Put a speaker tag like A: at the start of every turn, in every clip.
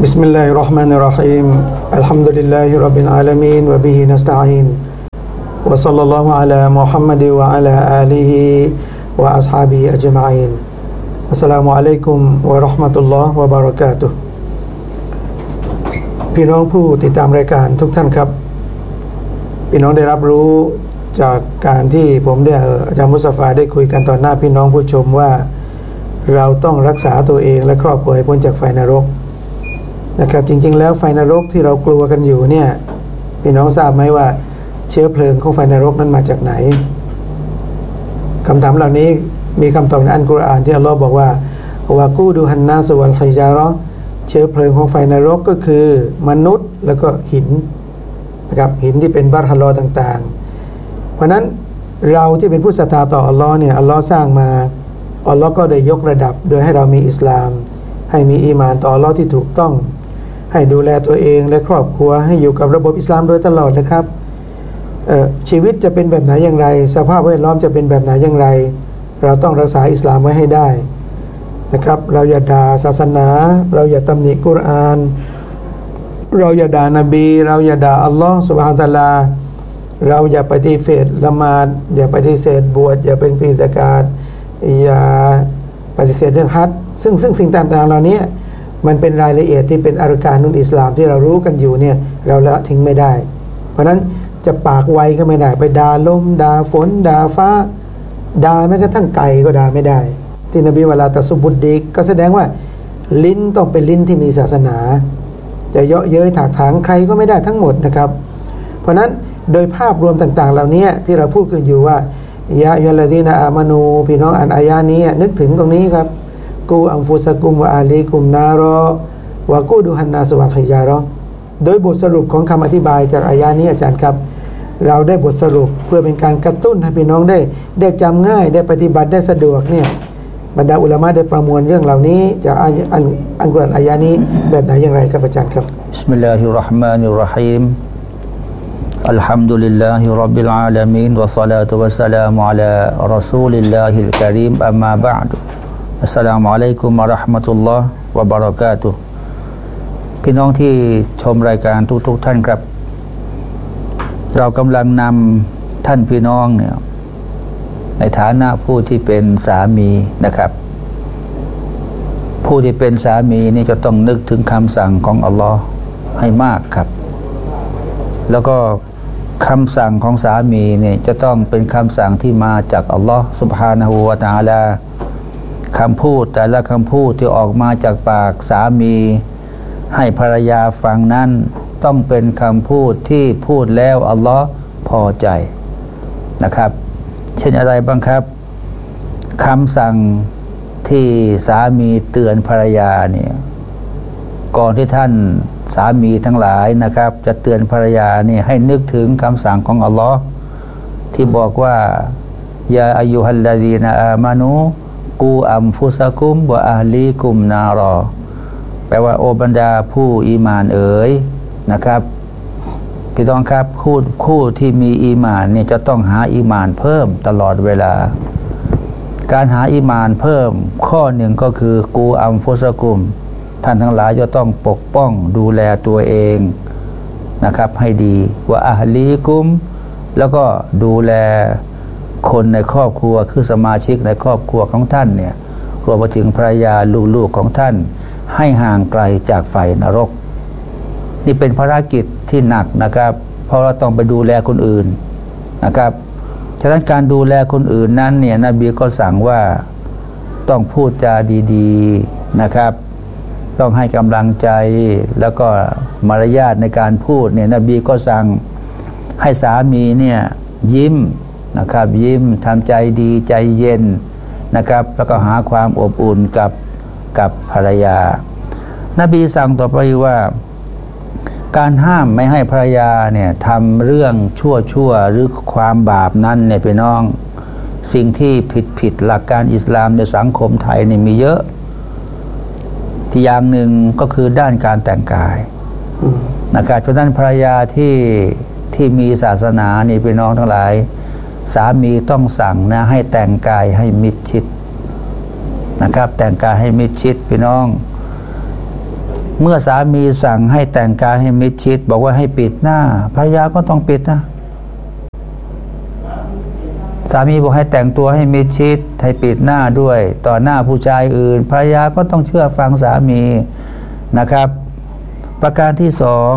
A: بسم الله الرحمن الرحيم الحمد لله رب العالمين وبه نستعين وصلى الله على محمد وعلى آله وأصحابه أجمعين السلام عليكم ورحمة الله وبركاته พี่น้องผู้ติดตามรายการทุกท่านครับพี่น้องได้รับรู้จากการที่ผมได้อาจารย์มุสตาฟาได้คุยกันต่อหน้าพี่น้องผู้ชมว่าเราต้องรักษาตัวเองและครอบครัวให้พ้นจากไฟนรกนะครับจริงๆแล้วไฟนรกที่เรากลัวกันอยู่เนี่ยพี่น้องทราบไหมว่าเชื้อเพลิงของไฟนรกนั้นมาจากไหนคำถามเหล่านี้มีคำตอบในอัลกุรอานที่อัลลอฮ์บอกว่าวะกูดูฮันนาสวัลฮิญาเราะห์เชื้อเพลิงของไฟนรกก็คือมนุษย์แล้วก็หินนะครับหินที่เป็นบาร์ฮะลอต่างๆเพราะนั้นเราที่เป็นผู้ศรัทธาต่ออัลลอฮ์เนี่ยอัลลอฮ์สร้างมาอัลลอฮ์ก็ได้ยกระดับโดยให้เรามีอิสลามให้มีอีหม่านต่ออัลลอฮ์ที่ถูกต้องให้ดูแลตัวเองและครอบครัวให้อยู่กับระบบอิสลามโดยตลอดนะครับชีวิตจะเป็นแบบไหนอย่างไรสภาพแวดล้อมจะเป็นแบบไหนอย่างไรเราต้องรักษาอิสลามไว้ให้ได้นะครับเราอย่าด่าศาสนาเราอย่าตำหนิกุรอานเราอย่าด่านบีเราอย่าด่าอัลลอฮ์ซุบฮานะฮูวะตะอาลาเราอย่าปฏิเสธละหมาดอย่าปฏิเสธบวชอย่าเป็นปีศาจอย่าปฏิเสธเรื่องฮัจญ์ซึ่งสิ่งต่างๆเหล่านี้มันเป็นรายละเอียดที่เป็นอาการนุนอิสลามที่เรารู้กันอยู่เนี่ยเราละทิ้งไม่ได้เพราะนั้นจะปากไวก็ไม่ได้ไปด่าลมด่าฝนด่าฟ้าด่าแม้กระทั่งไก่ก็ด่าไม่ได้ที่นบีวะลาตะซุบุดดิกก็แสดงว่าลิ้นต้องเป็นลิ้นที่มีศาสนาจะเยาะเย้ยถากถางใครก็ไม่ได้ทั้งหมดนะครับเพราะนั้นโดยภาพรวมต่างๆเหล่านี้ที่เราพูดกันอยู่ว่ายะอัยยุลลซีนะอามานูพี่น้องอ่านอายะนี้นึกถึงตรงนี้ครับกูอัมฟุสะกุมวะอาลีกุมนารอวะกูดูฮันนาสวัลฮิญาเราะห์โดยบทสรุปของคำอธิบายจากอายะนี้อาจารย์ครับเราได้บทสรุปเพื่อเป็นการกระตุ้นให้พี่น้องได้จำง่ายได้ปฏิบัติได้สะดวกเนี่ยบรรดาอุลามะได้ประมวลเรื่องเหล่านี้จากอัลกุรอานอายะนี้แบบไหนอย่างไรครับอาจารย์ครับ
B: บิสมิลลาฮิรเราะห์มานิรเราะฮีมอัลฮัมดุลิลลาฮิร็อบบิลอาลามีนวะศอลาตุวัสสลามุอะลารอซูลิลลาฮิลกะรีมอัมมาบะอ์ดุอัสสลามุอะลัยกุมวะเราะห์มะตุลลอฮ์วะบะเราะกาตุฮ์พี่น้องที่ชมรายการทุกท่านครับเรากำลังนำท่านพี่น้องเนี่ยในฐานะผู้ที่เป็นสามีนะครับผู้ที่เป็นสามีนี่จะต้องนึกถึงคำสั่งของอัลลอฮ์ให้มากครับแล้วก็คำสั่งของสามีเนี่ยจะต้องเป็นคำสั่งที่มาจากอัลลอฮ์ซุบฮานะฮูวะตะอาลาคำพูดแต่ละคำพูดที่ออกมาจากปากสามีให้ภรรยาฟังนั้นต้องเป็นคำพูดที่พูดแล้วอัลลอฮ์พอใจนะครับเช่นอะไรบ้างครับคำสั่งที่สามีเตือนภรรยาเนี่ยก่อนที่ท่านสามีทั้งหลายนะครับจะเตือนภรรยานี่ให้นึกถึงคำสั่งของอัลลอฮ์ที่บอกว่ายาอายุฮัลลาดีนาอามานูกูอัมฟุสะกุมวะอาลีกุมนารอแปลว่าโอบรรดาผู้อีหม่านเอ๋ยนะครับพี่น้องครับคู่ที่มีอีหม่านเนี่ยจะต้องหาอีหม่านเพิ่มตลอดเวลาการหาอีหม่านเพิ่มข้อหนึ่งก็คือกูอัมฟุสะกุมท่านทั้งหลายจะต้องปกป้องดูแลตัวเองนะครับให้ดีว่าอะห์ลีกุมแล้วก็ดูแลคนในครอบครัวคือสมาชิกในครอบครัวของท่านเนี่ยรวมไปถึงภรรยาลูกๆของท่านให้ห่างไกลจากไฟนรกนี่เป็นภารกิจที่หนักนะครับเพราะเราต้องไปดูแลคนอื่นนะครับฉะนั้นการดูแลคนอื่นนั้นเนี่ยนบีก็สั่งว่าต้องพูดจาดีๆนะครับต้องให้กำลังใจแล้วก็มารยาทในการพูดเนี่ยนบีก็สั่งให้สามีเนี่ยยิ้มนะครับยิ้มทำใจดีใจเย็นนะครับแล้วก็หาความอบอุ่นกับภรรยานบีสั่งต่อไปว่าการห้ามไม่ให้ภรรยาเนี่ยทำเรื่องชั่วหรือความบาปนั้นเนี่ยพี่น้องสิ่งที่ผิดหลักการอิสลามในสังคมไทยนี่มีเยอะที่อย่างหนึ่งก็คือด้านการแต่งกายนะครับเพราะนั้นภรรยาที่มีศาสนานี่พี่น้องทั้งหลายสามีต้องสั่งนะให้แต่งกายให้มิดชิดนะครับแต่งกายให้มิดชิดพี่น้องเมื่อสามีสั่งให้แต่งกายให้มิดชิดบอกว่าให้ปิดหน้าภรรยาก็ต้องปิดนะสามีบอกให้แต่งตัวให้มิดชิดให้ปิดหน้าด้วยต่อหน้าผู้ชายอื่นภรรยาก็ต้องเชื่อฟังสามีนะครับประการที่สอง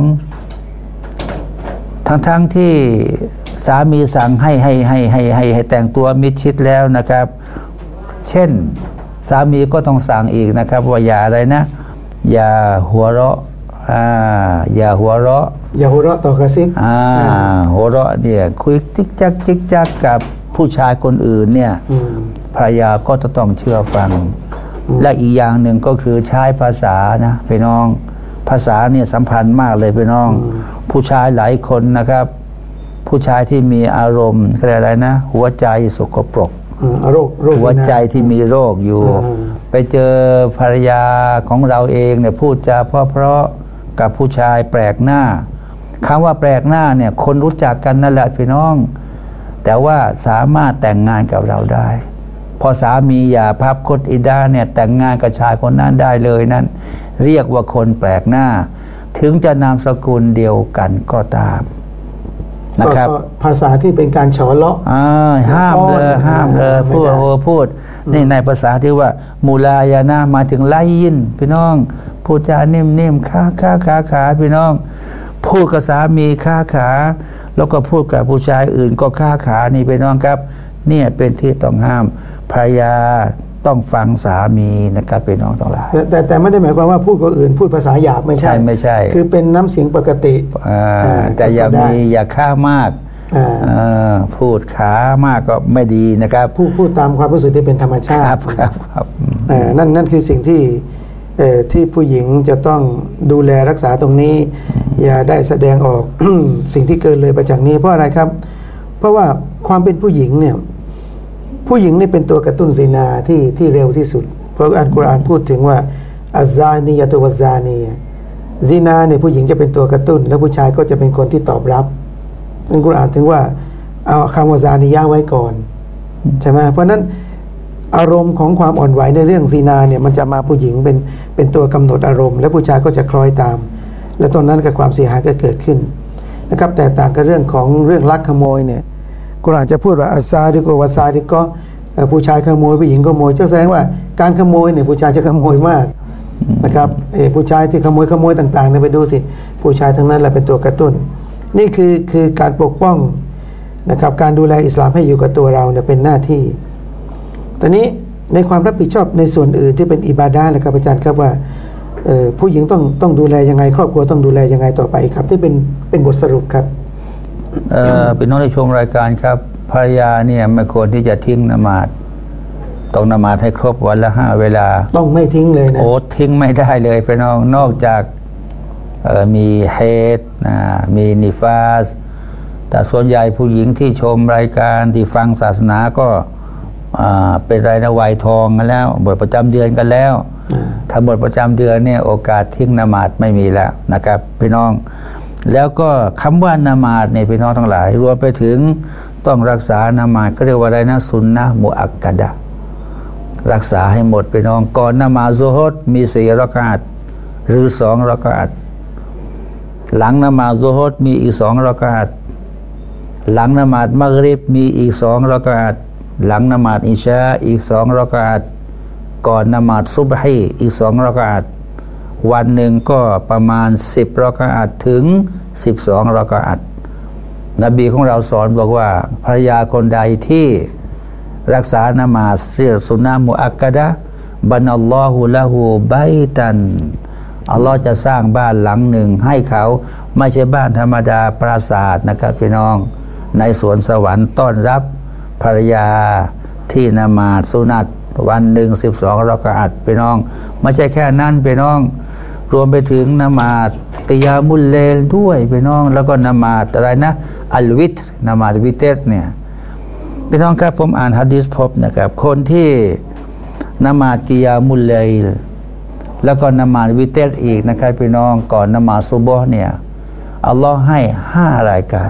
B: ทั้งที่สามีสั่งให้แต่งตัวมิดชิดแล้วนะครับเช่นสามีก็ต้องสั่งอีกนะครับว่าอย่าอะไรนะอย่าหัวเราะอย่าหัวเราะ
A: ต่อกระซิบ
B: หัวเราะเนี่ยคุยจิ๊กจักกับผู้ชายคนอื่นเนี่ยภรรยาก็จะต้องเชื่อฟังและอีกอย่างหนึ่งก็คือใช้ภาษานะพี่น้องภาษาเนี่ยสำคัญมากเลยพี่น้องผู้ชายหลายคนนะครับผู้ชายที่มีอารมณ์อะไรนะหัวใจสกปรกหัวใจที่มีโรคอยู่ไปเจอภรรยาของเราเองเนี่ยพูดจาเพราะกับผู้ชายแปลกหน้าคำว่าแปลกหน้าเนี่ยคนรู้จักกันนั่นแหละพี่น้องแต่ว่าสามารถแต่งงานกับเราได้พอสามีอย่าพับคดอิดาเนี่ยแต่งงานกับชายคนนั้นได้เลยนั้นเรียกว่าคนแปลกหน้าถึงจะนามสกุลเดียวกันก็ตามนะครับ
A: ภาษาที่เป็นการฉอเลาะ
B: ห้ามเลยพูดนี่ในภาษาที่ว่ามูลายานะมาถึงไล่ยินพี่น้องพูดจานิ่มๆขาพี่น้องพูดกับสามีขาแล้วก็พูดกับผู้ชายอื่นก็ขานี่พี่น้องครับเนี่ยเป็นที่ต้องห้ามภรรยาต้องฟังสามีนะครับพี่น้องทั้งหลาย
A: แต่ไม่ได้หมายความว่าพูดกับอื่นพูดภาษาหยาบไม่ใช่คือเป็นน้ำเสียงปกติ
B: แต่อย่าฆ่ามากพูดขามากก็ไม่ดีนะครับ
A: พูดตามความรู้สึกที่เป็นธรรมชาติ
B: ครับ
A: นั่นคือสิ่งที่ผู้หญิงจะต้องดูแลรักษาตรงนี้อย่าได้แสดงออก สิ่งที่เกินเลยไปจากนี้เพราะอะไรครับเพราะว่าความเป็นผู้หญิงเนี่ยผู้หญิงนี่เป็นตัวกระตุ้นซินาที่เร็วที่สุดเพราะอัลกุรอานพูดถึงว่าอัซซานียะตุวัซซานีซินาเนี่ยผู้หญิงจะเป็นตัวกระตุ้นแล้วผู้ชายก็จะเป็นคนที่ตอบรับอัลกุรอานถึงว่าเอาคำว่าซานียะไว้ก่อนใช่ไหมเพราะนั้นอารมณ์ของความอ่อนไหวในเรื่องซินาเนี่ยมันจะมาผู้หญิงเป็นตัวกำหนดอารมณ์และผู้ชายก็จะคล้อยตามและตอนนั้นกับความเสียหายก็เกิดขึ้นนะครับแต่ต่างกับเรื่องของเรื่องลักขโมยเนี่ยกุรอานจะพูดว่าอัสซาริโกวะซาริโกผู้ชายขโมยผู้หญิงขโมยจะแสดงว่าการขโมยเนี่ยผู้ชายจะขโมยมากนะครับผู้ชายที่ขโมยต่างๆเนี่ยไปดูสิผู้ชายทั้งนั้นแหละเป็นตัวกระตุ้นนี่คือการปกป้องนะครับการดูแลอิสลามให้อยู่กับตัวเราเนี่ยเป็นหน้าที่ตอนนี้ในความรับผิดชอบในส่วนอื่นที่เป็นอิบาดะห์นะครับอาจารย์ครับว่าผู้หญิงต้องดูแลยังไงครอบครัวต้องดูแลยังไงต่อไปครับที่เป็นบทสรุปครับ
B: เป็นน้องในช่วงรายการครับภรรยาเนี่ยไม่ควรที่จะทิ้งนมาศต้องนมาศให้ครบวันละ5 เวลา
A: ต้องไม่ทิ้งเลยนะ
B: ทิ้งไม่ได้เลยพี่น้องนอกจากมีเฮดมีนิฟาสแต่ส่วนใหญ่ผู้หญิงที่ชมรายการที่ฟังศาสนาก็เป็นรายนวัยทองกันแล้วบทประจำเดือนกันแล้วถ้าบทประจำเดือนเนี่ยโอกาสทิ้งนมาศไม่มีแล้วนะครับพี่น้องแล้วก็คำว่านามาศเนี่ยพี่น้องทั้งหลายรวมไปถึงต้องรักษานามาศก็เรียกว่าอะไรนะซุนนะมุอักกะดะรักษาให้หมดพี่น้องก่อนนามาซุฮรมี4 รอกาตหรือ2 รอกาตหลังนามาซุฮรมีอีก2 รอกาตหลังนามาศมักริบมีอีก2 รอกาตหลังนามาศอิชาอีก2 รอกาตก่อนนามาศซุบฮีอีก2 รอกาตวันหนึ่งก็ประมาณ10 รอกาตถึง12 รอกาตนบีของเราสอนบอกว่าภรรยาคนใดที่รักษานามาศเรียกสุนนะมุอักกะดะบันัลลอฮุละฮูบัยตันอัลลอฮ์จะสร้างบ้านหลังหนึ่งให้เขาไม่ใช่บ้านธรรมดาปราสาทนะครับพี่น้องในสวนสวรรค์ต้อนรับภรรยาที่นามาศสุนัตวันหนึ่ง12 รอกาตพี่น้องไม่ใช่แค่นั้นพี่น้องรวมไปถึงนามาศกิยามุลเลลด้วยพี่น้องแล้วก็นามาศอะไรนะอัลวิตรนามาศวิเตรเนี่ยพี่น้องครับผมอ่านหะดีษพบนะครับคนที่นามาศกิยามุลเลลแล้วก็นามาศวิเตรอีกนะครับพี่น้องก่อนนามาศซุบฮ์เนี่ยอัลลอฮ์ให้5 รายการ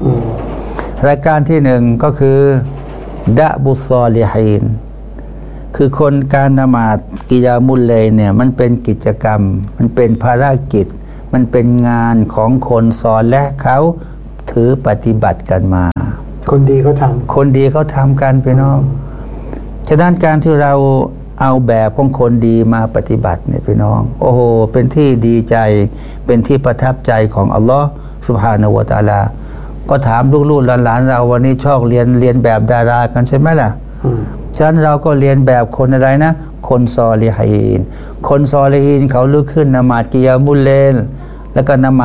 B: รายการที่1ก็คือดะบุซอลิฮีนคือคนการนมาดกิยามุลเลย์เนี่ยมันเป็นกิจกรรมมันเป็นภารกิจมันเป็นงานของคนซอและเขาถือปฏิบัติกันมา
A: คนดีเขาทำ
B: คนดีเขาทำกันไปน้องฉะนั้นการที่เราเอาแบบของคนดีมาปฏิบัติเนี่ยพี่น้องโอ้โหเป็นที่ดีใจเป็นที่ประทับใจของอัลลอฮ์ซุบฮานะฮูวะตะอาลาก็ถามลูกๆหลานๆเราวันนี้ชอบเรียนแบบดารากันใช่ไหมล่ะฉะนั้นเราก็เรียนแบบคนอะไรนะคนซอลิฮีนคนซอลิฮีนเขาลุกขึ้นนมาดกิยามุลเลลแล้วก็นมา